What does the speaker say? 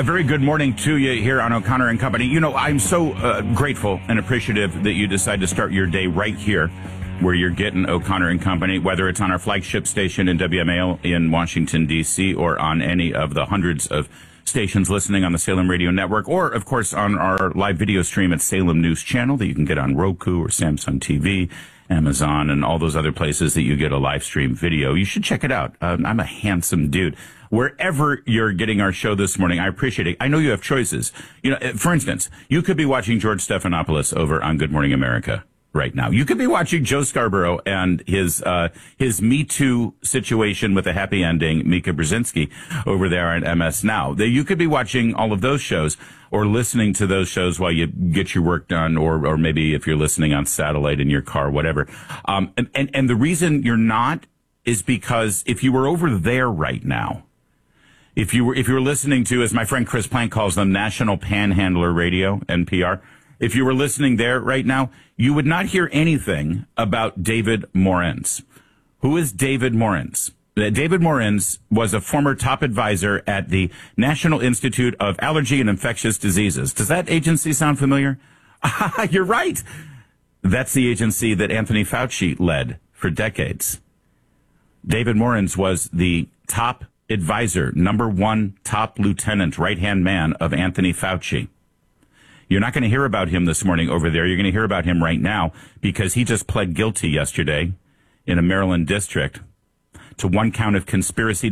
A very good morning to you here on O'Connor and Company. You know, I'm so grateful and appreciative that you decide to start your day right here where you're getting O'Connor and Company, whether it's on our flagship station in WMAL in Washington, D.C., or on any of the hundreds of stations listening on the Salem Radio Network, or, of course, on our live video stream at Salem News Channel that you can get on Roku or Samsung TV, Amazon, and all those other places that you get a live stream video. You should check it out. I'm a handsome dude. Wherever you're getting our show this morning, I appreciate it. I know you have choices. You know, for instance, you could be watching George Stephanopoulos over on Good Morning America right now. You could be watching Joe Scarborough and his Me Too situation with a happy ending, Mika Brzezinski, over there on MS Now. You could be watching all of those shows or listening to those shows while you get your work done, or maybe if you're listening on satellite in your car, whatever. And the reason you're not is because if you were over there right now, if you were listening to, as my friend Chris Plank calls them, National Panhandler Radio, NPR, if you were listening there right now, you would not hear anything about David Morens. Who is David Morens? David Morens was a former top advisor at the National Institute of Allergy and Infectious Diseases. Does that agency sound familiar? You're right. That's the agency that Anthony Fauci led for decades. David Morens was the top advisor, number one top lieutenant, right-hand man of Anthony Fauci. You're not going to hear about him this morning over there. You're going to hear about him right now because he just pled guilty yesterday in a Maryland district to one count of conspiracy